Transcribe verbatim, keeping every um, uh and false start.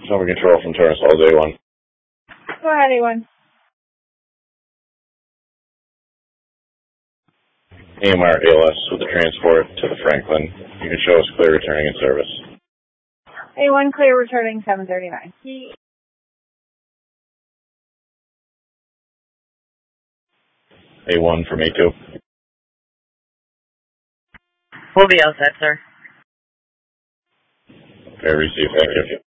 Summary control from Turnstile, day one. Go ahead, A one. A M R A L S with the transport to the Franklin. You can show us clear returning in service. A one, clear returning seven thirty-nine. A one from A two. We'll be all set, sir. Okay, receive. Thank you.